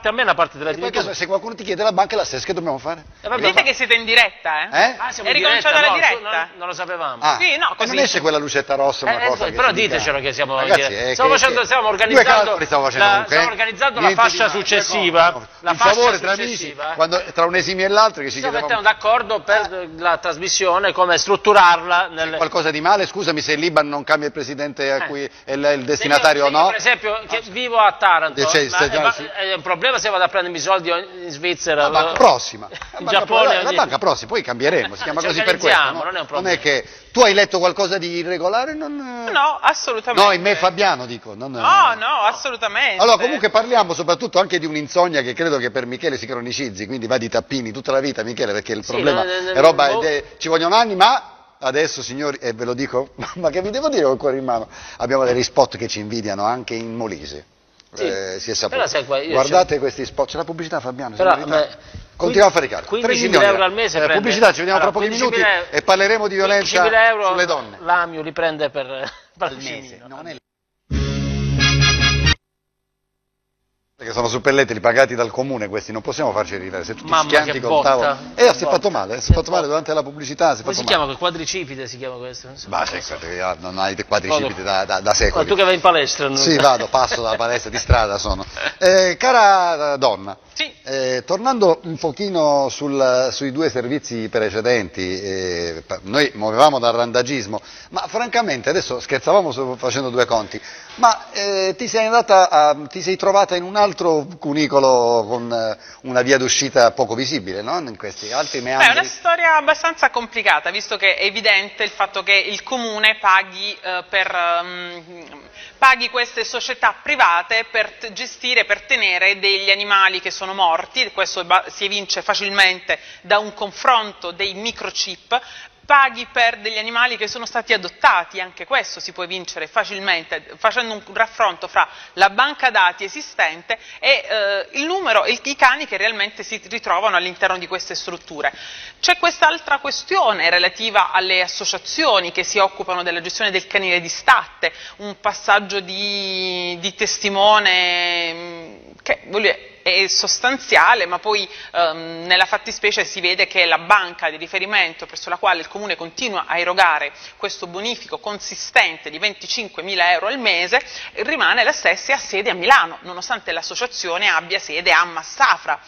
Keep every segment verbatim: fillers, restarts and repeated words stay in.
parte a me e una parte della E poi direttiva. se qualcuno ti chiede la banca è la stessa, che dobbiamo fare? Eh, vabbè, Dite ma- che siete in diretta, eh? Eh? Ah, siamo È in diretta, ricominciata la no, diretta? non, non lo sapevamo. Ah, Sì, no, ma così. non esce quella lucetta rossa, una Eh, cosa eh, che però si dica- ditecelo che siamo Ragazzi, in diretta. è Stiamo che- facendo, che- stiamo due organizzando, calcoli stiamo facendo la, comunque, stiamo eh. organizzando la Niente fascia di male, successiva, no, la il fascia favore tra amici, successiva. quando, tra un esimi e l'altro che ci Stiamo chiedevamo mettendo d'accordo per la trasmissione, come strutturarla. Nelle... qualcosa di male, scusami se il Liban non cambia il presidente a Eh. cui è il, il destinatario Se io, o no. per esempio, che vivo a Taranto, Cioè, ma se- è, ma- sì. è un problema se vado a prendermi i soldi in Svizzera, La banca prossima, la in banca, Giappone, la, la ogni- banca prossima, poi cambieremo, si chiama Ci così per questo. organizziamo, No? non è un Non problema. è che tu hai letto qualcosa di irregolare? Non... No, assolutamente. No, in me Fabiano dico. Non... No, no, assolutamente. Allora comunque parliamo soprattutto anche di un'insonnia che credo che per Michele si cronicizzi, quindi va di tappini tutta la vita Michele, perché il Sì, problema no, no, no, è roba, no. ed è- ci vogliono anni, ma adesso signori, e ve lo dico, ma che vi devo dire col cuore in mano, abbiamo degli spot che ci invidiano anche in Molise. Sì. Eh, si è saputo. Però sai qua, io Guardate questi spot, c'è la pubblicità Fabiano, Però, se merità. beh, Continuiamo a fare carico. quindicimila euro al mese Eh, prende. pubblicità, ci vediamo Allora, tra pochi minuti quindicimila euro- e parleremo di violenza quindicimila euro sulle donne. L'Amio li prende per, per Al mese, no? non è perché sono suppellettili pagati dal comune questi, non possiamo farci ridere, se tutti Mamma, schianti che col botta, tavolo. che Eh, si è botta, fatto male, eh, si è che fatto male botta. durante la pubblicità, si è Come fatto si male. chiama? Quadricipite si chiama questo? Non so. Bah, sì, eh, non hai quadricipiti da, da, da secoli. Ma tu che vai in palestra? Non... Sì, vado, passo dalla palestra, di strada sono. Eh, cara donna, Sì. eh, tornando un pochino sul- sui due servizi precedenti, eh, pa- noi muovevamo dal randagismo, ma francamente adesso scherzavamo su- facendo due conti, ma eh, ti sei andata a- ti sei trovata in un altro cunicolo con eh, una via d'uscita poco visibile, no? In questi altri Beh, è meandri. una storia abbastanza complicata, visto che è evidente il fatto che il comune paghi, eh, per, ehm, paghi queste società private per t- gestire, per tenere degli animali che sono morti, questo ba- si evince facilmente da un confronto dei microchip, paghi per degli animali che sono stati adottati, anche questo si può evincere facilmente facendo un raffronto fra la banca dati esistente e eh, il numero e i cani che realmente si ritrovano all'interno di queste strutture. C'è quest'altra questione relativa alle associazioni che si occupano della gestione del canile di statte, un passaggio di, di testimone mh, che voglio dire, è sostanziale, ma poi ehm, nella fattispecie si vede che la banca di riferimento presso la quale il comune continua a erogare questo bonifico consistente di venticinquemila euro al mese rimane la stessa e ha sede a Milano, nonostante l'associazione abbia sede a Massafra.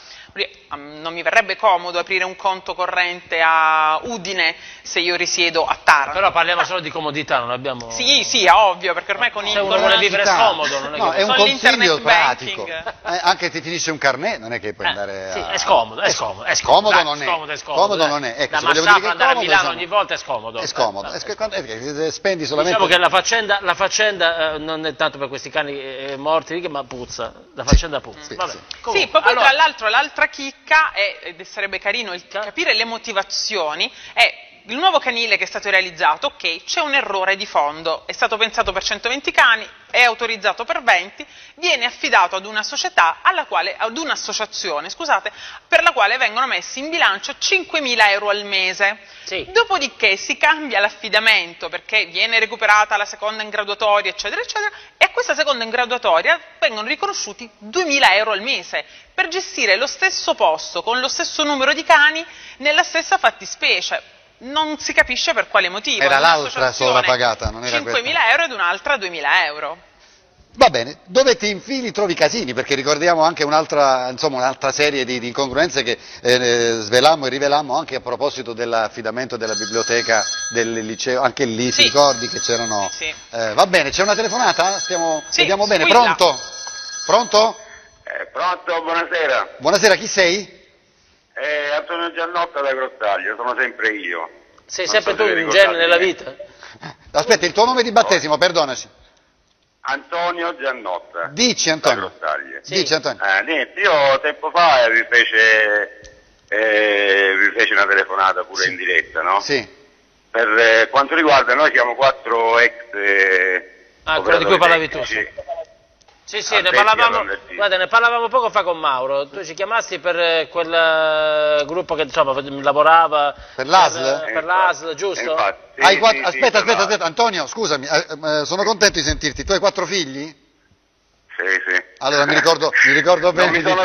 Non mi verrebbe comodo aprire un conto corrente a Udine se io risiedo a Taranto. Però parliamo solo di comodità, non abbiamo... Sì, sì, è ovvio, perché ormai con il... Se uno con vuole una- vivere scomodo, non è No, che... è un Con consiglio l'internet pratico. banking. Eh, anche se ti finisce un carnet, non è che puoi Eh, andare sì, a... è scomodo, è scomodo, è Scomodo dai, non è. scomodo, è scomodo, Comodo dai. non è. Ecco, Da se vogliamo dire che Massafra andare a comodo, Milano insomma, ogni volta è scomodo. è scomodo. Eh, È scomodo, perché spendi solamente... Diciamo che la faccenda, la faccenda eh, non è tanto per questi cani eh, morti, ma puzza, la faccenda puzza. Sì, Vabbè. sì. Comunque, Sì, poi allora, tra l'altro l'altra chicca, è, ed sarebbe carino il capire le motivazioni, è il nuovo canile che è stato realizzato, ok, c'è un errore di fondo, è stato pensato per centoventi cani, è autorizzato per venti, viene affidato ad una società, alla quale, ad un'associazione, scusate, per la quale vengono messi in bilancio cinquemila euro al mese. Sì. Dopodiché si cambia l'affidamento perché viene recuperata la seconda in graduatoria, eccetera, eccetera, e a questa seconda in graduatoria vengono riconosciuti duemila euro al mese per gestire lo stesso posto con lo stesso numero di cani nella stessa fattispecie. Non si capisce per quale motivo. Era l'altra Un'associazione sovrappagata, non era cinquemila euro ed un'altra duemila euro. Va bene, dove ti infili trovi casini, perché ricordiamo anche un'altra insomma, un'altra serie di, di incongruenze che eh, svelammo e rivelammo anche a proposito dell'affidamento della biblioteca del liceo, anche lì Sì. ti ricordi che c'erano... Sì, sì. Eh, va bene, c'è una telefonata? Stiamo, Sì, vediamo bene, squilla. pronto? Pronto? Eh, pronto, buonasera. Buonasera, chi sei? Eh, Antonio Giannotta da Grottaglio, sono sempre io. sei Non sempre so tu se vi in genere ricordate nella me. vita? Aspetta, il tuo nome di battesimo, perdonaci. Antonio Giannotta. Dici Da Antonio. Grottaglio. Sì. Dici Antonio. Eh, niente, io tempo fa vi fece, eh, vi fece una telefonata pure Sì. in diretta, no? Sì. Per eh, quanto riguarda, noi siamo quattro ex eh, Ah, quello di cui parlavi tu. tecnici. Sì, sì, ne Addetti parlavamo, all'Albertino. guarda, ne parlavamo poco fa con Mauro, tu ci chiamasti per eh, quel eh, gruppo che insomma Per lavorava l'A S L? per, eh, Eh, per l'A S L, infatti, giusto? infatti, sì, Hai quatt- sì, aspetta, sì, aspetta, per aspetta, Antonio, scusami, eh, eh, sono contento di sentirti. Tu hai quattro figli? Sì, sì. Allora mi ricordo, mi ricordo Non bene mi di- sono